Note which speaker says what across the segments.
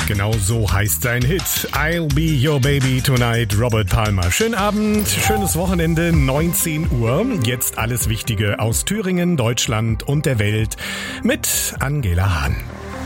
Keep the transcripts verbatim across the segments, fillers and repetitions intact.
Speaker 1: Genau so heißt sein Hit. I'll be your baby tonight, Robert Palmer. Schönen Abend, schönes Wochenende, neunzehn Uhr. Jetzt alles Wichtige aus Thüringen, Deutschland und der Welt mit Angela Hahn.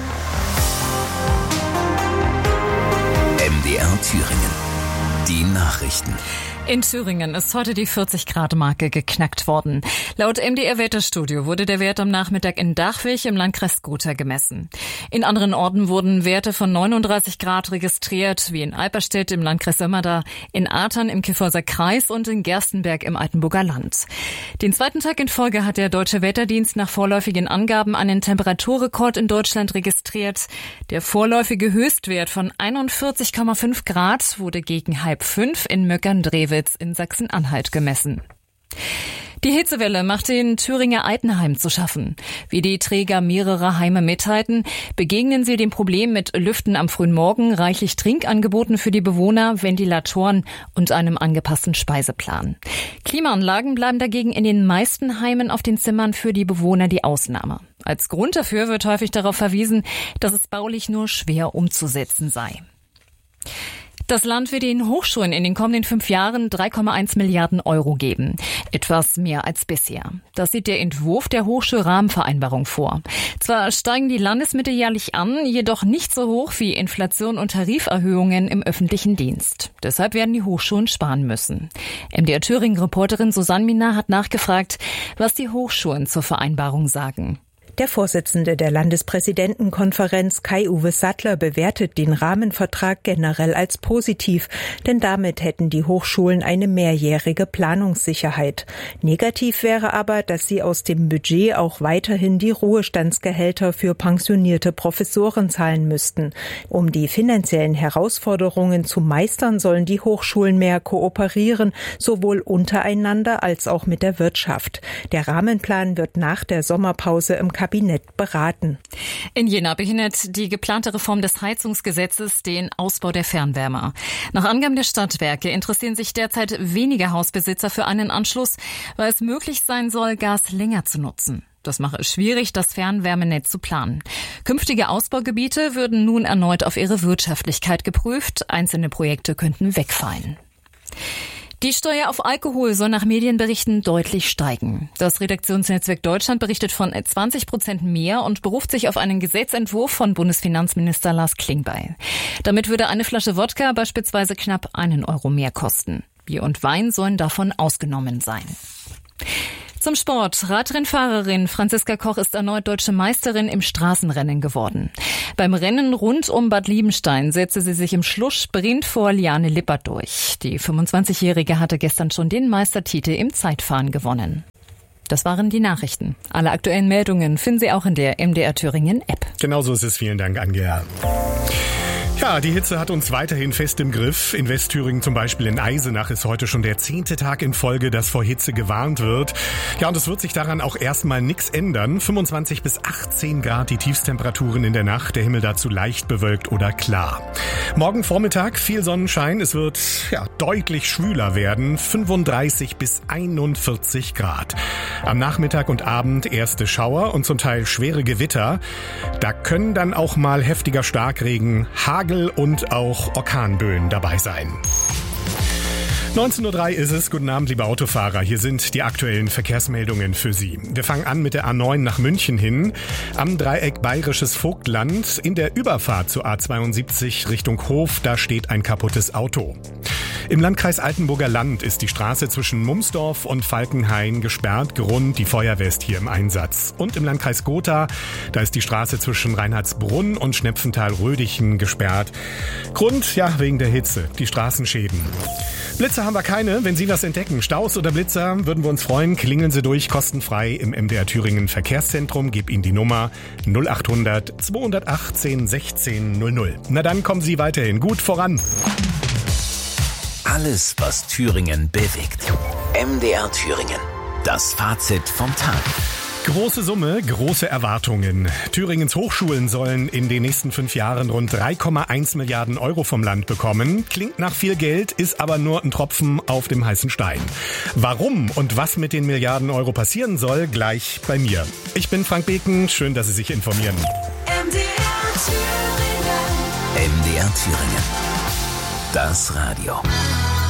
Speaker 2: M D R Thüringen. Die Nachrichten.
Speaker 3: In Thüringen ist heute die vierzig Grad Marke geknackt worden. Laut M D R-Wetterstudio wurde der Wert am Nachmittag in Dachwig im Landkreis Gotha gemessen. In anderen Orten wurden Werte von neununddreißig Grad registriert, wie in Eiperstedt im Landkreis Sömmerda, in Athern im Kyffhäuser Kreis und in Gerstenberg im Altenburger Land. Den zweiten Tag in Folge hat der Deutsche Wetterdienst nach vorläufigen Angaben einen Temperaturrekord in Deutschland registriert. Der vorläufige Höchstwert von einundvierzig Komma fünf Grad wurde gegen halb fünf in Möckern-Drewitz in Sachsen-Anhalt gemessen. Die Hitzewelle macht den Thüringer Altenheimen zu schaffen. Wie die Träger mehrerer Heime mitteilten, begegnen sie dem Problem mit Lüften am frühen Morgen, reichlich Trinkangeboten für die Bewohner, Ventilatoren und einem angepassten Speiseplan. Klimaanlagen bleiben dagegen in den meisten Heimen auf den Zimmern für die Bewohner die Ausnahme. Als Grund dafür wird häufig darauf verwiesen, dass es baulich nur schwer umzusetzen sei. Das Land wird den Hochschulen in den kommenden fünf Jahren drei Komma eins Milliarden Euro geben. Etwas mehr als bisher. Das sieht der Entwurf der Hochschulrahmenvereinbarung vor. Zwar steigen die Landesmittel jährlich an, jedoch nicht so hoch wie Inflation und Tariferhöhungen im öffentlichen Dienst. Deshalb werden die Hochschulen sparen müssen. M D R Thüringen-Reporterin Susanne Minar hat nachgefragt, was die Hochschulen zur Vereinbarung sagen.
Speaker 4: Der Vorsitzende der Landespräsidentenkonferenz Kai-Uwe Sattler bewertet den Rahmenvertrag generell als positiv, denn damit hätten die Hochschulen eine mehrjährige Planungssicherheit. Negativ wäre aber, dass sie aus dem Budget auch weiterhin die Ruhestandsgehälter für pensionierte Professoren zahlen müssten. Um die finanziellen Herausforderungen zu meistern, sollen die Hochschulen mehr kooperieren, sowohl untereinander als auch mit der Wirtschaft. Der Rahmenplan wird nach der Sommerpause im Kabinett beraten.
Speaker 3: In Jena behindert die geplante Reform des Heizungsgesetzes den Ausbau der Fernwärme. Nach Angaben der Stadtwerke interessieren sich derzeit weniger Hausbesitzer für einen Anschluss, weil es möglich sein soll, Gas länger zu nutzen. Das mache es schwierig, das Fernwärmenetz zu planen. Künftige Ausbaugebiete würden nun erneut auf ihre Wirtschaftlichkeit geprüft. Einzelne Projekte könnten wegfallen. Die Steuer auf Alkohol soll nach Medienberichten deutlich steigen. Das Redaktionsnetzwerk Deutschland berichtet von zwanzig Prozent mehr und beruft sich auf einen Gesetzentwurf von Bundesfinanzminister Lars Klingbeil. Damit würde eine Flasche Wodka beispielsweise knapp einen Euro mehr kosten. Bier und Wein sollen davon ausgenommen sein. Zum Sport. Radrennfahrerin Franziska Koch ist erneut deutsche Meisterin im Straßenrennen geworden. Beim Rennen rund um Bad Liebenstein setzte sie sich im Schlusssprint vor Liane Lippert durch. Die fünfundzwanzigjährige hatte gestern schon den Meistertitel im Zeitfahren gewonnen. Das waren die Nachrichten. Alle aktuellen Meldungen finden Sie auch in der M D R Thüringen App.
Speaker 1: Genauso ist es. Vielen Dank, Angela. Ja, die Hitze hat uns weiterhin fest im Griff. In Westthüringen, zum Beispiel in Eisenach, ist heute schon der zehnte Tag in Folge, dass vor Hitze gewarnt wird. Ja, und es wird sich daran auch erstmal nichts ändern. fünfundzwanzig bis achtzehn Grad die Tiefstemperaturen in der Nacht, der Himmel dazu leicht bewölkt oder klar. Morgen Vormittag viel Sonnenschein, es wird ja deutlich schwüler werden, fünfunddreißig bis einundvierzig Grad. Am Nachmittag und Abend erste Schauer und zum Teil schwere Gewitter. Da können dann auch mal heftiger Starkregen, Hagel und auch Orkanböen dabei sein. neunzehn Uhr drei ist es. Guten Abend, liebe Autofahrer. Hier sind die aktuellen Verkehrsmeldungen für Sie. Wir fangen an mit der A neun nach München hin. Am Dreieck Bayerisches Vogtland. In der Überfahrt zur A zweiundsiebzig Richtung Hof, da steht ein kaputtes Auto. Im Landkreis Altenburger Land ist die Straße zwischen Mumsdorf und Falkenhain gesperrt. Grund, die Feuerwehr ist hier im Einsatz. Und im Landkreis Gotha, da ist die Straße zwischen Reinhardsbrunn und Schnepfenthal-Rödichen gesperrt. Grund, ja, wegen der Hitze, die Straßenschäden. Blitzer haben wir keine. Wenn Sie was entdecken, Staus oder Blitzer, würden wir uns freuen. Klingeln Sie durch, kostenfrei im M D R Thüringen Verkehrszentrum. Gib Ihnen die Nummer null acht hundert zweihundertachtzehn sechzehn null null. Na dann kommen Sie weiterhin gut voran.
Speaker 2: Alles, was Thüringen bewegt. M D R Thüringen. Das Fazit vom Tag.
Speaker 1: Große Summe, große Erwartungen. Thüringens Hochschulen sollen in den nächsten fünf Jahren rund drei Komma eins Milliarden Euro vom Land bekommen. Klingt nach viel Geld, ist aber nur ein Tropfen auf dem heißen Stein. Warum und was mit den Milliarden Euro passieren soll, gleich bei mir. Ich bin Frank Beken, schön, dass Sie sich informieren.
Speaker 5: M D R Thüringen.
Speaker 2: M D R Thüringen. Das Radio.